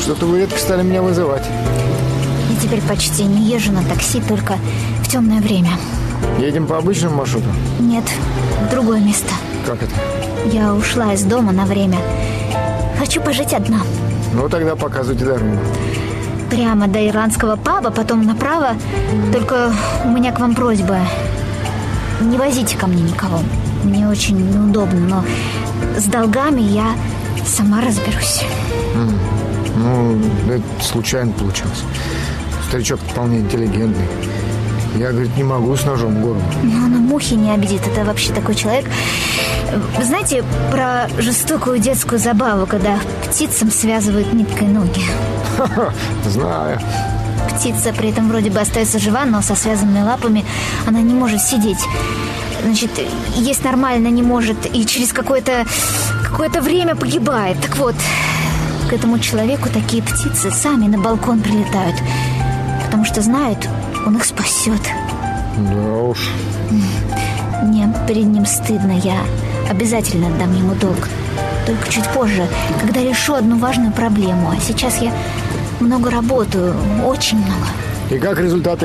Что-то вы редко стали меня вызывать. Я теперь почти не езжу на такси, только в темное время. Едем по обычному маршруту? Нет, в другое место. Как это? Я ушла из дома на время. Хочу пожить одна. Ну, тогда показывайте дорогу. Прямо до ирландского паба, потом направо. Только у меня к вам просьба. Не возите ко мне никого. Мне очень неудобно, но с долгами я сама разберусь. Ну, это случайно получилось. Старичок вполне интеллигентный. Я, говорит, не могу с ножом в горло. Но он мухи не обидит. Это вообще такой человек. Вы знаете про жестокую детскую забаву, когда птицам связывают ниткой ноги? Знаю. Птица при этом вроде бы остается жива, но со связанными лапами она не может сидеть. Значит, есть нормально не может и через какое-то время погибает. Так вот, к этому человеку такие птицы сами на балкон прилетают, потому что знают, он их спасет. Да уж. Мне перед ним стыдно. Я обязательно отдам ему долг. Только чуть позже, когда решу одну важную проблему. А сейчас я много работаю, очень много. И как результат?